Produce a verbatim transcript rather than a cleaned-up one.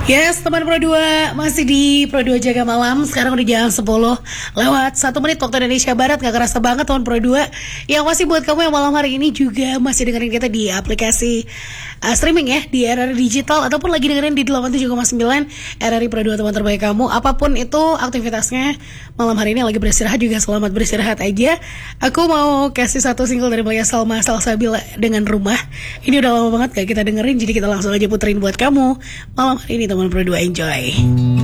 Yes, teman Pro dua masih di Pro dua Jaga Malam. Sekarang udah jam sepuluh lewat satu menit waktu Indonesia Barat. Gak kerasa banget teman Pro dua. Yang masih buat kamu yang malam hari ini juga masih dengerin kita di aplikasi uh, streaming ya, di R R I Digital, ataupun lagi dengerin di delapan puluh tujuh koma sembilan R R I Pro dua, teman terbaik kamu. Apapun itu aktivitasnya malam hari ini, lagi beristirahat juga selamat beristirahat aja. Aku mau kasih satu single dari Playa Salma Salsabila dengan Rumah. Ini udah lama banget gak kita dengerin, jadi kita langsung aja puterin buat kamu malam hari ini teman Pro dua. Enjoy.